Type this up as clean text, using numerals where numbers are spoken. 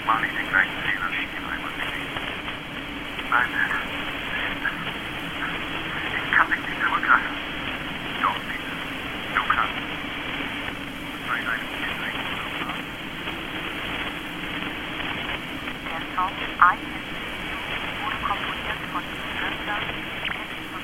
mal nicht den gleichen Fehler wie einmal begehen. Nein, ich kann dich nicht zurücklassen. Doch, Peter, du kannst. Nein, nein.